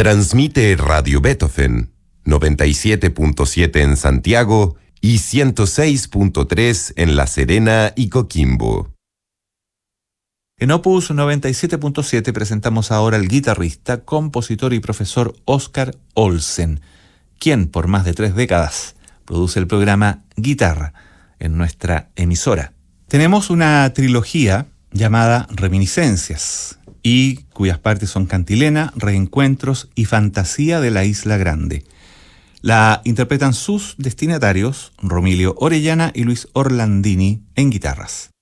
Transmite Radio Beethoven, 97.7 en Santiago y 106.3 en La Serena y Coquimbo. En Opus 97.7 presentamos ahora al guitarrista, compositor y profesor Oscar Olsen, quien por más de 3 décadas produce el programa Guitarra en nuestra emisora. Tenemos una trilogía llamada Reminiscencias y cuyas partes son Cantilena, Reencuentros y Fantasía de la Isla Grande. La interpretan sus destinatarios, Romilio Orellana y Luis Orlandini, en guitarras.